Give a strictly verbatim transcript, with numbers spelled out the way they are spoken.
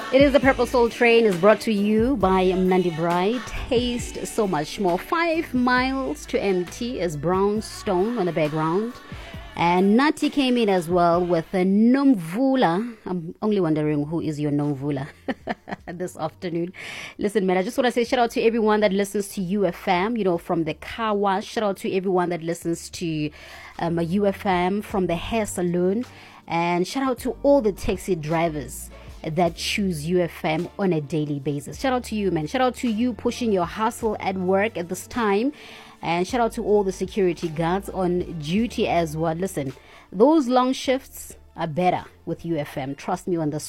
It is the Purple Soul Train is brought to you by Mnandi Bride. Taste so much more. Five miles to empty is Brownstone on the background. And Nati came in as well with a Nomvula. I'm only wondering who is your Nomvula this afternoon. Listen, man, I just want to say shout out to everyone that listens to U F M, you know, from the car wash. Shout out to everyone that listens to um, a U F M from the hair salon. And shout out to all the taxi drivers that choose U F M on a daily basis. Shout out to you, man. Shout out to you pushing your hustle at work at this time. And shout out to all the security guards on duty as well. Listen, those long shifts are better with U F M. Trust me on this